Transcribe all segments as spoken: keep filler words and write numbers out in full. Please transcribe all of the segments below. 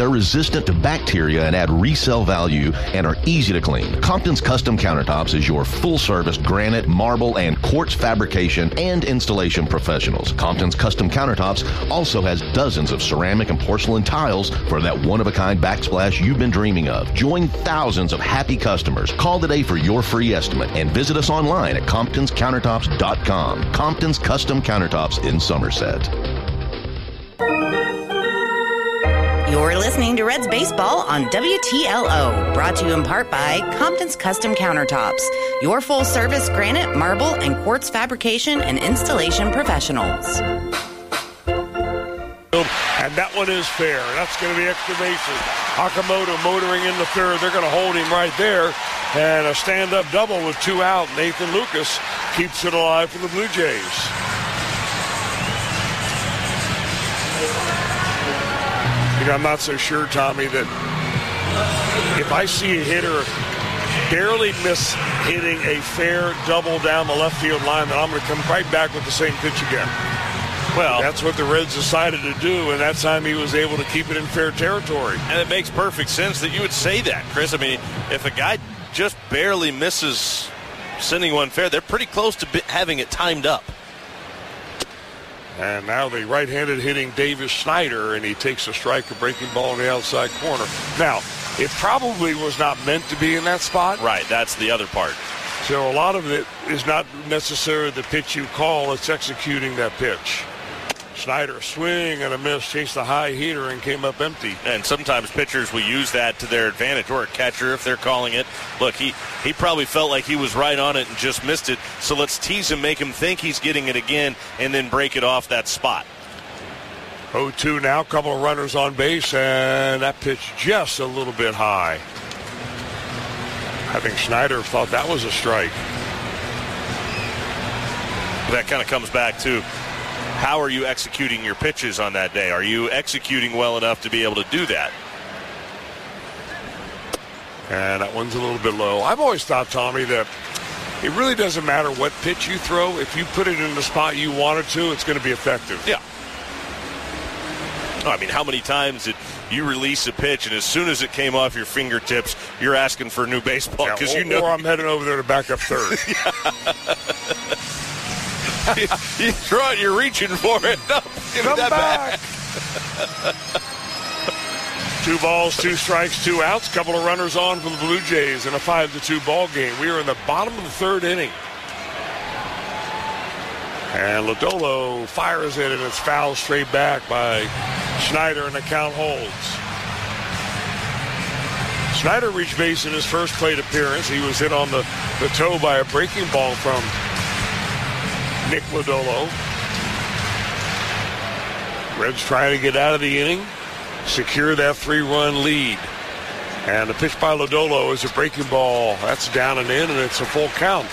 They're resistant to bacteria and add resale value and are easy to clean. Compton's Custom Countertops is your full-service granite, marble, and quartz fabrication and installation professionals. Compton's Custom Countertops also has dozens of ceramic and porcelain tiles for that one-of-a-kind backsplash you've been dreaming of. Join thousands of happy customers. Call today for your free estimate and visit us online at comptons countertops dot com. Compton's Custom Countertops in Somerset. You're listening to Reds Baseball on W T L O, brought to you in part by Compton's Custom Countertops, your full-service granite, marble, and quartz fabrication and installation professionals. And that one is fair. That's going to be extra bases. Okamoto motoring in the third. They're going to hold him right there. And a stand-up double with two out. Nathan Lucas keeps it alive for the Blue Jays. You know, I'm not so sure, Tommy, that if I see a hitter barely miss hitting a fair double down the left field line, then I'm going to come right back with the same pitch again. Well, that's what the Reds decided to do, and that time he was able to keep it in fair territory. And it makes perfect sense that you would say that, Chris. I mean, if a guy just barely misses sending one fair, they're pretty close to having it timed up. And now the right-handed hitting Davis Schneider, and he takes a strike, a breaking ball in the outside corner. Now, it probably was not meant to be in that spot. Right, that's the other part. So a lot of it is not necessarily the pitch you call, it's executing that pitch. Schneider swing and a miss, chased the high heater and came up empty. And sometimes pitchers will use that to their advantage, or a catcher if they're calling it. Look, he, he probably felt like he was right on it and just missed it, so let's tease him, make him think he's getting it again, and then break it off that spot. oh two now, couple of runners on base, and that pitch just a little bit high. I think Schneider thought that was a strike. That kind of comes back to how are you executing your pitches on that day? Are you executing well enough to be able to do that? And that one's a little bit low. I've always thought, Tommy, that it really doesn't matter what pitch you throw. If you put it in the spot you want it to, it's going to be effective. Yeah. I mean, how many times did you release a pitch, and as soon as it came off your fingertips, you're asking for a new baseball because yeah, you know. Or I'm heading over there to back up third. you, you throw it, you're reaching for it. No, give Come that back. back. Two balls, two strikes, two outs. Couple of runners on for the Blue Jays in a five to two ball game. We are in the bottom of the third inning. And Lodolo fires it, and it's fouled straight back by Schneider, and the count holds. Schneider reached base in his first plate appearance. He was hit on the, the toe by a breaking ball from Nick Lodolo. Reds trying to get out of the inning, secure that three-run lead. And the pitch by Lodolo is a breaking ball. That's down and in, and it's a full count.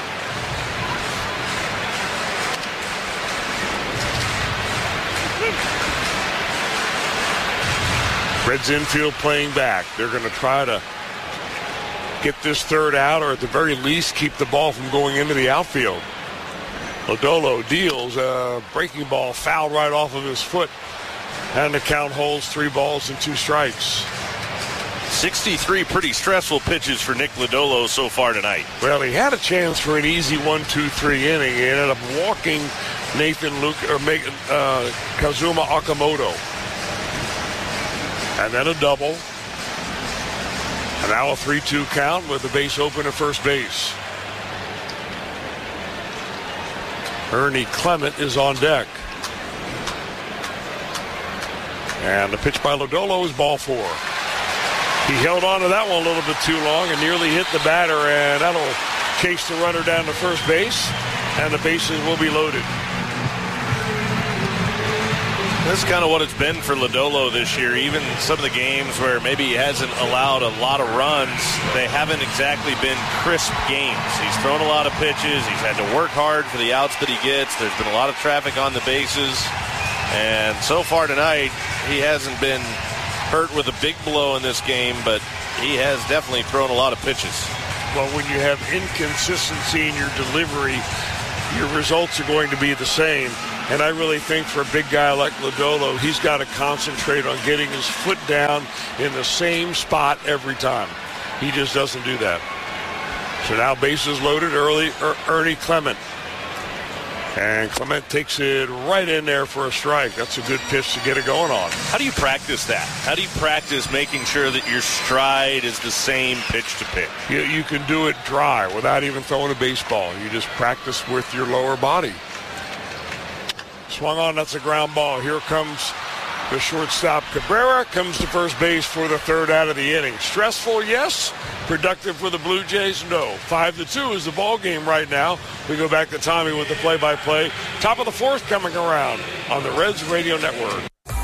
Reds infield playing back. They're going to try to get this third out, or at the very least keep the ball from going into the outfield. Lodolo deals a breaking ball fouled right off of his foot, and the count holds three balls and two strikes. sixty-three pretty stressful pitches for Nick Lodolo so far tonight. Well, he had a chance for an easy one two three inning. He ended up walking Nathan Luke or uh, Kazuma Okamoto. And then a double. And now a three two count with the base open at first base. Ernie Clement is on deck. And the pitch by Lodolo is ball four. He held on to that one a little bit too long and nearly hit the batter, and that'll chase the runner down to first base, and the bases will be loaded. This is kind of what it's been for Lodolo this year. Even some of the games where maybe he hasn't allowed a lot of runs, they haven't exactly been crisp games. He's thrown a lot of pitches. He's had to work hard for the outs that he gets. There's been a lot of traffic on the bases. And so far tonight, he hasn't been hurt with a big blow in this game, but he has definitely thrown a lot of pitches. Well, when you have inconsistency in your delivery, your results are going to be the same. And I really think for a big guy like Lodolo, he's got to concentrate on getting his foot down in the same spot every time. He just doesn't do that. So now bases loaded early, er, Ernie Clement. And Clement takes it right in there for a strike. That's a good pitch to get it going on. How do you practice that? How do you practice making sure that your stride is the same pitch to pitch? You, you can do it dry without even throwing a baseball. You just practice with your lower body. Swung on, that's a ground ball. Here comes the shortstop. Cabrera comes to first base for the third out of the inning. Stressful, yes. Productive for the Blue Jays, no. Five to two is the ball game right now. We go back to Tommy with the play-by-play. Top of the fourth coming around on the Reds Radio Network.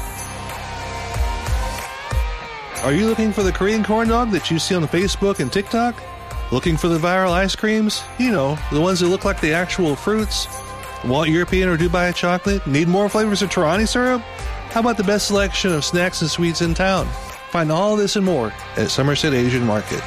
Are you looking for the Korean corn dog that you see on Facebook and TikTok? Looking for the viral ice creams? You know, the ones that look like the actual fruits? Want European or Dubai chocolate? Need more flavors of Torani syrup? How about the best selection of snacks and sweets in town? Find all this and more at Somerset Asian Market.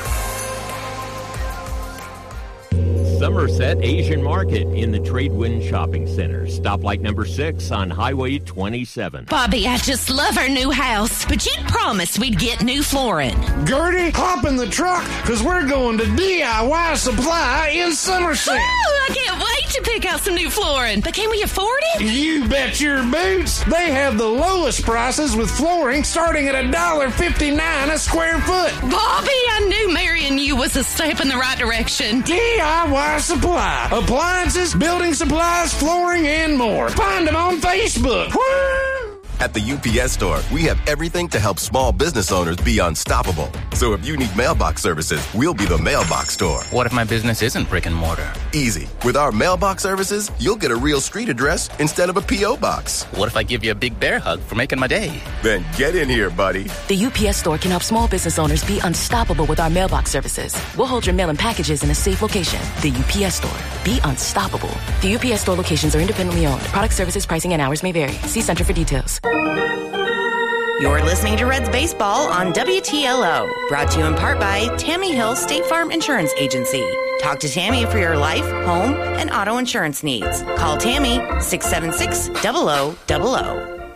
Somerset Asian Market in the Tradewind Shopping Center. Stoplight number six on Highway twenty-seven. Bobby, I just love our new house, but you promised we'd get new flooring. Gertie, hop in the truck, because we're going to D I Y Supply in Somerset. Oh, I can't wait to pick out some new flooring. But can we afford it? You bet your boots. They have the lowest prices with flooring starting at one dollar fifty-nine a square foot. Bobby, I knew marrying you was a step in the right direction. D I Y Supply. Appliances, building supplies, flooring, and more. Find them on Facebook. Woo! At the U P S Store, we have everything to help small business owners be unstoppable. So if you need mailbox services, we'll be the mailbox store. What if my business isn't brick and mortar? Easy. With our mailbox services, you'll get a real street address instead of a P O box. What if I give you a big bear hug for making my day? Then get in here, buddy. The U P S Store can help small business owners be unstoppable with our mailbox services. We'll hold your mail and packages in a safe location. The U P S Store. Be unstoppable. The U P S Store locations are independently owned. Product, services, pricing, and hours may vary. See Center for details. You're listening to Reds Baseball on W T L O, brought to you in part by Tammy Hill State Farm Insurance Agency. Talk to Tammy for your life, home, and auto insurance needs. Call Tammy, six seven six, zero zero zero zero.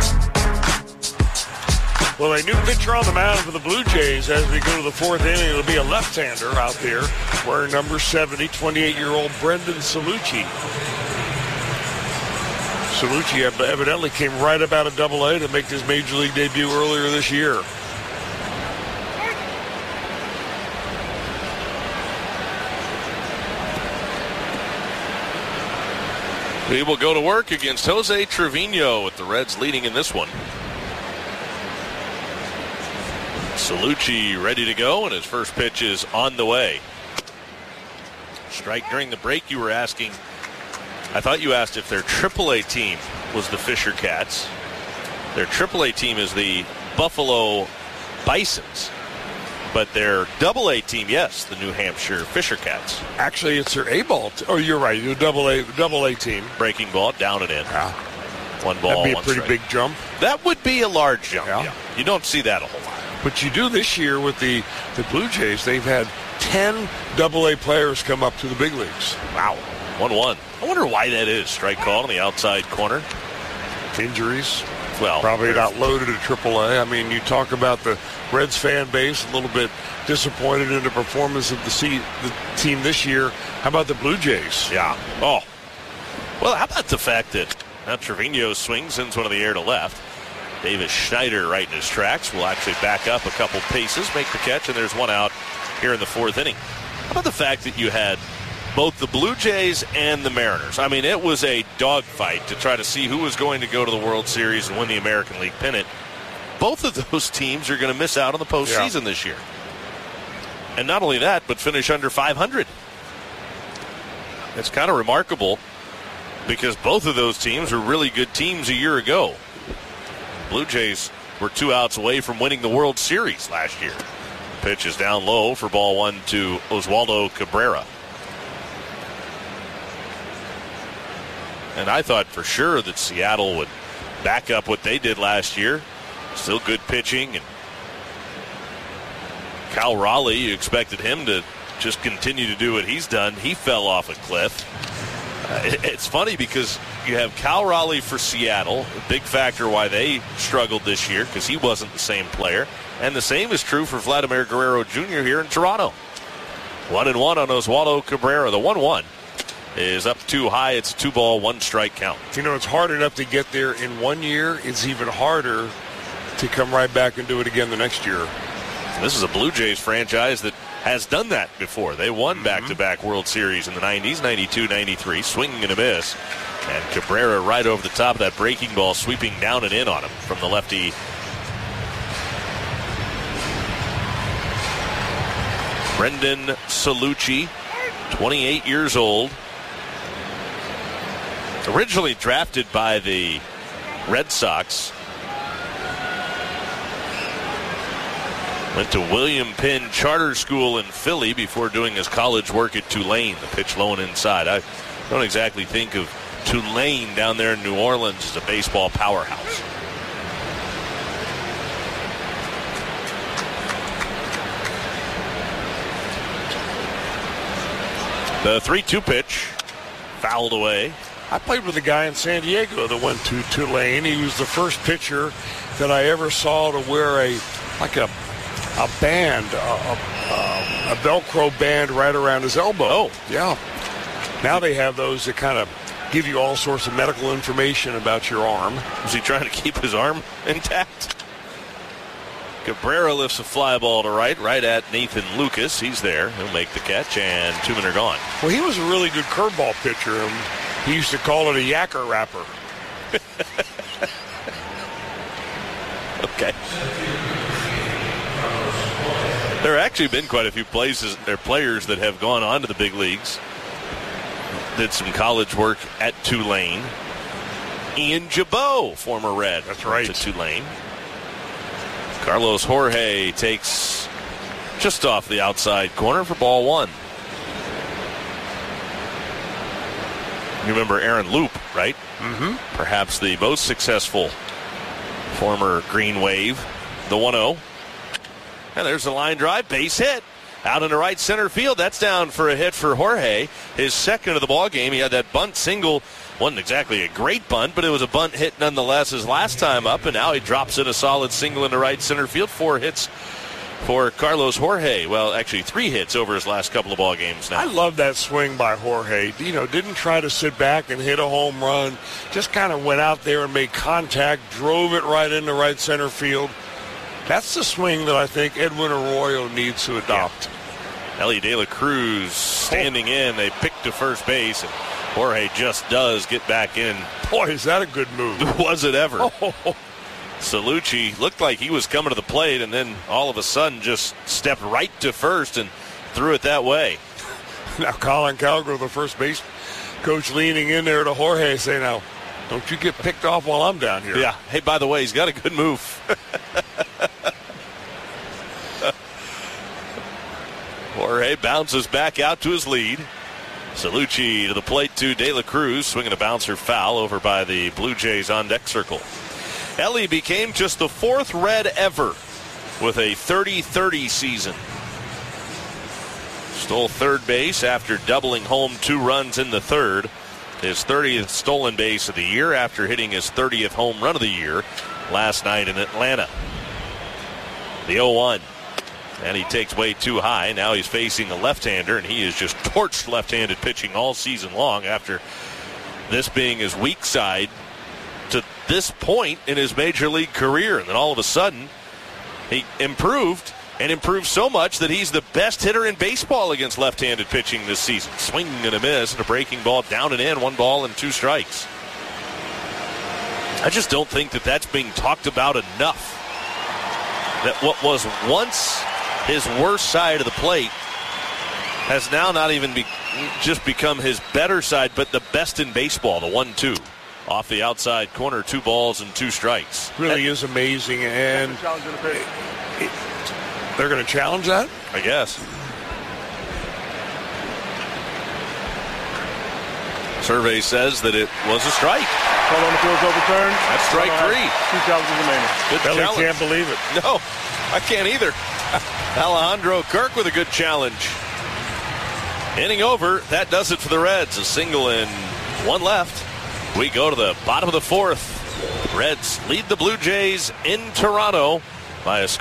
Well, a new pitcher on the mound for the Blue Jays as we go to the fourth inning. It'll be a left-hander out there wearing number seventy, twenty-eight-year-old Brendan Salucci. Salucci evidently came right up out of Double A to make his major league debut earlier this year. We will go to work against Jose Trevino with the Reds leading in this one. Salucci ready to go, and his first pitch is on the way. Strike during the break. You were asking, I thought you asked if their triple A team was the Fisher Cats. Their triple A team is the Buffalo Bisons. But their double A team, yes, the New Hampshire Fisher Cats. Actually, it's their A-ball. T- oh, you're right. Your double A, double A team. Breaking ball, down and in. Yeah. One ball, That'd be a one pretty strike. big jump. That would be a large jump. Yeah. Yeah. You don't see that a whole lot. But you do this year with the, the Blue Jays. They've had ten double A players come up to the big leagues. Wow. one one. I wonder why that is. Strike call on the outside corner. Injuries. Well, probably not loaded at triple A. I mean, you talk about the Reds fan base, a little bit disappointed in the performance of the, C, the team this year. How about the Blue Jays? Yeah. Oh. Well, how about the fact that now Trevino swings, sends one of the air to left. Davis Schneider right in his tracks will actually back up a couple paces, make the catch, and there's one out here in the fourth inning. How about the fact that you had both the Blue Jays and the Mariners? I mean, it was a dogfight to try to see who was going to go to the World Series and win the American League pennant. Both of those teams are going to miss out on the postseason yeah. this year. And not only that, but finish under five hundred. It's kind of remarkable because both of those teams were really good teams a year ago. Blue Jays were two outs away from winning the World Series last year. Pitch is down low for ball one to Oswaldo Cabrera. And I thought for sure that Seattle would back up what they did last year. Still good pitching. And Cal Raleigh, you expected him to just continue to do what he's done. He fell off a cliff. It's funny because you have Cal Raleigh for Seattle, a big factor why they struggled this year because he wasn't the same player. And the same is true for Vladimir Guerrero Junior here in Toronto. One and one on Oswaldo Cabrera. The one one is up too high. It's a two-ball, one-strike count. You know, it's hard enough to get there in one year. It's even harder to come right back and do it again the next year. This is a Blue Jays franchise that has done that before. They won mm-hmm. back-to-back World Series in the nineties, ninety-two ninety-three, swinging and a miss. And Cabrera right over the top of that breaking ball, sweeping down and in on him from the lefty. Brendan Salucci, twenty-eight years old. Originally drafted by the Red Sox. Went to William Penn Charter School in Philly before doing his college work at Tulane. The pitch low and inside. I don't exactly think of Tulane down there in New Orleans as a baseball powerhouse. The three two pitch, fouled away. I played with a guy in San Diego that went to Tulane. He was the first pitcher that I ever saw to wear a, like a, a band, a, a, a Velcro band right around his elbow. Oh. Yeah. Now they have those that kind of give you all sorts of medical information about your arm. Was he trying to keep his arm intact? Cabrera lifts a fly ball to right, right at Nathan Lucas. He's there. He'll make the catch, and two men are gone. Well, he was a really good curveball pitcher. And he used to call it a yacker wrapper. Okay. There have actually been quite a few places, there players that have gone on to the big leagues. Did some college work at Tulane. Ian Jabot, former Red. That's right. To Tulane. Carlos Jorge takes just off the outside corner for ball one. You remember Aaron Loop, right? Mm-hmm. Perhaps the most successful former Green Wave. The one oh. And there's the line drive, base hit. Out into right center field. That's down for a hit for Jorge. His second of the ball game. He had that bunt single. Wasn't exactly a great bunt, but it was a bunt hit nonetheless his last time up, and now he drops in a solid single into right center field. Four hits for Carlos Jorge. Well, actually three hits over his last couple of ball games now. I love that swing by Jorge. You know, didn't try to sit back and hit a home run. Just kind of went out there and made contact, drove it right into right center field. That's the swing that I think Edwin Arroyo needs to adopt. Yeah. Ellie De La Cruz standing in. They pick to first base, and Jorge just does get back in. Boy, is that a good move. Was it ever? Oh. Salucci looked like he was coming to the plate, and then all of a sudden just stepped right to first and threw it that way. Now Colin Cowgill, the first base coach, leaning in there to Jorge, saying, now, don't you get picked off while I'm down here. Yeah. Hey, by the way, he's got a good move. Jorge bounces back out to his lead. Salucci to the plate to De La Cruz, swinging a bouncer foul over by the Blue Jays on deck circle. Ellie became just the fourth Red ever with a thirty thirty season. Stole third base after doubling home two runs in the third. His thirtieth stolen base of the year after hitting his thirtieth home run of the year last night in Atlanta. The oh one. And he takes way too high. Now he's facing a left-hander, and he has just torched left-handed pitching all season long after this being his weak side to this point in his major league career. And then all of a sudden, he improved, and improved so much that he's the best hitter in baseball against left-handed pitching this season. Swinging and a miss, and a breaking ball down and in, one ball and two strikes. I just don't think that that's being talked about enough. That what was once his worst side of the plate has now not even be, just become his better side, but the best in baseball, the one two. Off the outside corner, two balls and two strikes. Really is amazing, and it, they're going to challenge that? I guess. Survey says that it was a strike. Call on the field's overturned. That's strike three. Two challenges remaining. Good Belly challenge. Can't believe it. No, I can't either. Alejandro Kirk with a good challenge. Inning over. That does it for the Reds. A single and one left. We go to the bottom of the fourth. Reds lead the Blue Jays in Toronto by a score